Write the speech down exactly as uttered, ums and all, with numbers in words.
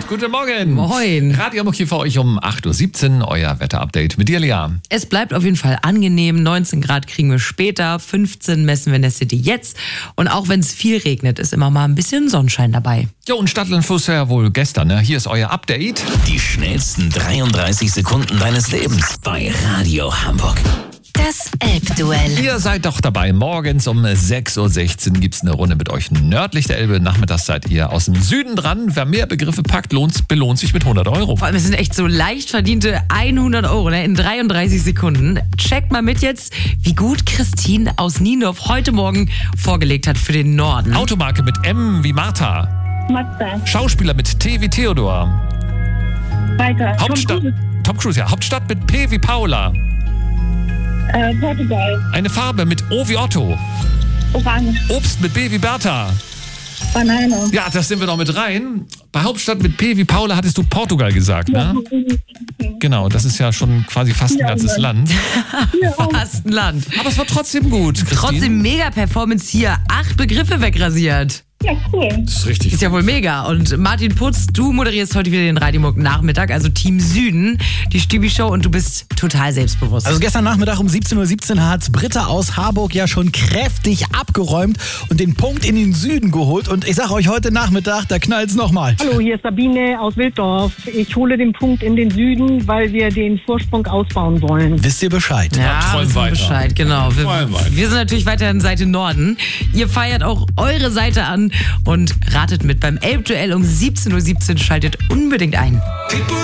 Guten Morgen. Moin. Radio Hamburg hier für euch um acht Uhr siebzehn, euer Wetterupdate mit dir, Lea. Es bleibt auf jeden Fall angenehm. neunzehn Grad kriegen wir später, fünfzehn messen wir in der City jetzt. Und auch wenn es viel regnet, ist immer mal ein bisschen Sonnenschein dabei. Ja, und Stadtlandfluss ja wohl gestern, ne? Hier ist euer Update. Die schnellsten dreiunddreißig Sekunden deines Lebens bei Radio Hamburg. Das Elbduell. Ihr seid doch dabei. Morgens um sechs Uhr sechzehn gibt's eine Runde mit euch nördlich der Elbe. Nachmittags seid ihr aus dem Süden dran. Wer mehr Begriffe packt, lohnt, belohnt sich mit hundert Euro. Vor allem, es sind echt so leicht verdiente hundert Euro, ne? In dreiunddreißig Sekunden. Checkt mal mit jetzt, wie gut Christine aus Niendorf heute Morgen vorgelegt hat für den Norden. Automarke mit M wie Martha. Mazda. Schauspieler mit T wie Theodor. Weiter. Hauptstadt. Tom Cruise. Tom Cruise, ja. Hauptstadt mit P wie Paula. Äh, Portugal. Eine Farbe mit O wie Otto. Orange. Obst mit B wie Bertha. Banane. Ja, das nehmen wir noch mit rein. Bei Hauptstadt mit P wie Paula hattest du Portugal gesagt, ne? Genau, das ist ja schon quasi fast ein Ja, ganzes Mann. Land. Fast ein Land. Aber es war trotzdem gut, Christine. Trotzdem mega Performance hier. Acht Begriffe wegrasiert. Ja, cool. Das ist richtig. Ist ja wohl mega. Und Martin Putz, du moderierst heute wieder den Radio Hamburg Nachmittag, also Team Süden, die Stübi-Show, und du bist total selbstbewusst. Also gestern Nachmittag um siebzehn Uhr siebzehn hat Britta aus Harburg ja schon kräftig abgeräumt und den Punkt in den Süden geholt. Und ich sage euch, heute Nachmittag, da knallt's nochmal. Hallo, hier ist Sabine aus Wilddorf. Ich hole den Punkt in den Süden, weil wir den Vorsprung ausbauen wollen. Wisst ihr Bescheid? ja, träum wissen weiter. Bescheid, genau. Wir, Träum weiter. wir sind natürlich weiterhin Seite Norden. Ihr feiert auch eure Seite an und ratet mit beim Elbduell um siebzehn Uhr siebzehn. Schaltet unbedingt ein.